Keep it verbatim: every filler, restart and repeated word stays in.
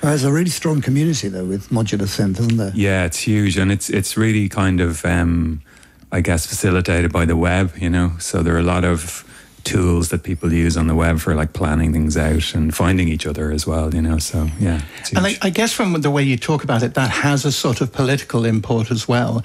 There's a really strong community though with modular synth, isn't there? Yeah, it's huge, and it's it's really kind of um, I guess facilitated by the web, you know. So there are a lot of tools that people use on the web for like planning things out and finding each other as well, you know. So yeah, it's huge. And I, I guess from the way you talk about it, that has a sort of political import as well.